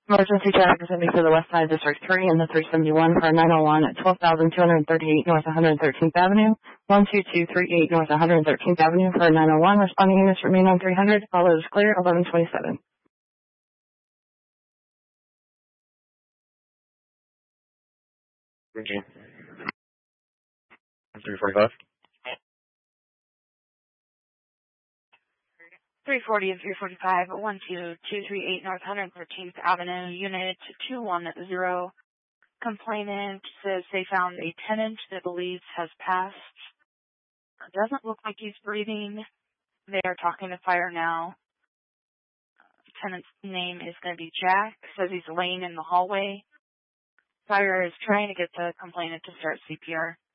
Emergency traffic is going to be for the West Side District 3 and the 371 for 901 at 12,238 North 113th Avenue, 12238 North 113th Avenue for 901. Responding units remain on 300. All is clear, 1127. Okay. 345. 340 and 345, 12238 North 113th Avenue, Unit 210. Complainant says they found a tenant that believes has passed. It doesn't look like he's breathing. They are talking to fire now. Tenant's name is going to be Jack. Says he's laying in the hallway. Fire is trying to get the complainant to start CPR.